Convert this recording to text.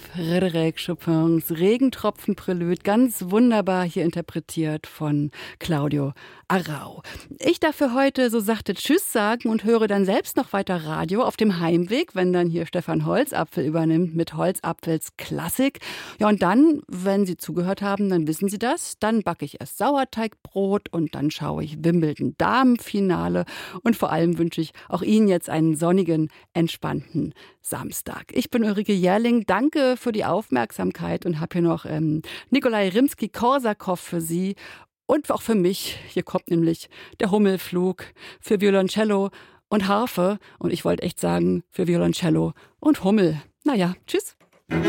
Frédéric Chopins Regentropfen-Prälude, ganz wunderbar hier interpretiert von Claudio Arrau. Ich darf für heute, so sagte, Tschüss sagen und höre dann selbst noch weiter Radio auf dem Heimweg, wenn dann hier Stefan Holzapfel übernimmt mit Holzapfels Klassik. Ja, und dann, wenn Sie zugehört haben, dann wissen Sie das, dann backe ich erst Sauerteigbrot und dann schaue ich Wimbledon Damenfinale und vor allem wünsche ich auch Ihnen jetzt einen sonnigen, entspannten Samstag. Ich bin Ulrike Jährling, danke für die Aufmerksamkeit und habe hier noch Nikolai Rimski-Korsakow für Sie. Und auch für mich, hier kommt nämlich der Hummelflug für Violoncello und Harfe. Und ich wollte echt sagen, für Violoncello und Hummel. Naja, tschüss.